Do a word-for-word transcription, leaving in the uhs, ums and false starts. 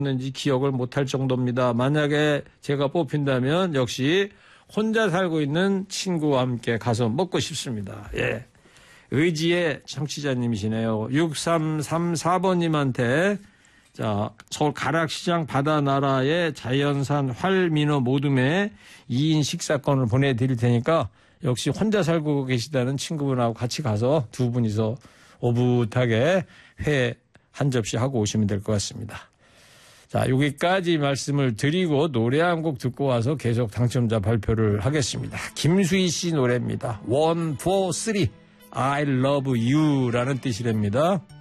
는지 기억을 못할 정도입니다. 만약에 제가 뽑힌다면 역시 혼자 살고 있는 친구와 함께 가서 먹고 싶습니다. 예. 의지의 청취자님이시네요. 육삼삼사 번님한테 자, 서울 가락시장 바다나라의 자연산 활민어 모둠에 이 인 식사권을 보내드릴 테니까 역시 혼자 살고 계시다는 친구분하고 같이 가서 두 분이서 오붓하게 회 한 접시 하고 오시면 될 것 같습니다. 자, 여기까지 말씀을 드리고 노래 한 곡 듣고 와서 계속 당첨자 발표를 하겠습니다. 김수희 씨 노래입니다. 원, 포, 쓰리 I love you 라는 뜻이랍니다.